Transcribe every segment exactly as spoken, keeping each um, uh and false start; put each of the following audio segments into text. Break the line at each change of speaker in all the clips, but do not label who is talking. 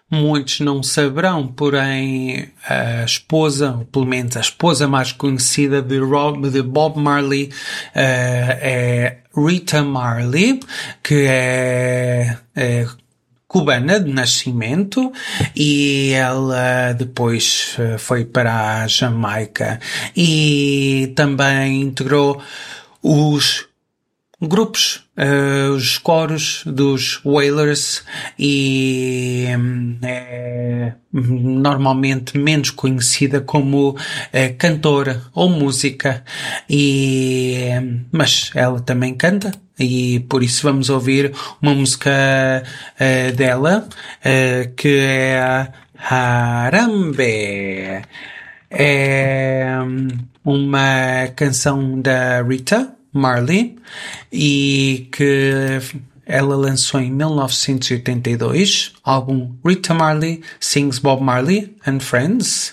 muitos não saberão, porém a esposa, ou pelo menos a esposa mais conhecida de, Rob, de Bob Marley, uh, é Rita Marley, que é, é cubana de nascimento, e ela depois foi para a Jamaica e também integrou os grupos, uh, os coros dos Wailers, e hum, é normalmente menos conhecida como uh, cantora ou música, e, hum, mas ela também canta, e por isso vamos ouvir uma música uh, dela, uh, que é a Harambe. É hum, uma canção da Rita Marley, e que ela lançou em mil novecentos e oitenta e dois, álbum Rita Marley Sings Bob Marley and Friends,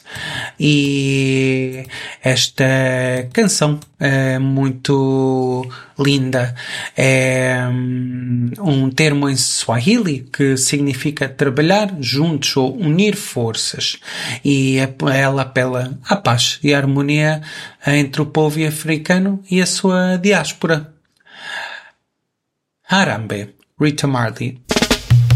e esta canção é muito linda. É um termo em Swahili que significa trabalhar juntos ou unir forças, e ela apela à paz e à harmonia entre o povo africano e a sua diáspora. Harambe, Rita Marley.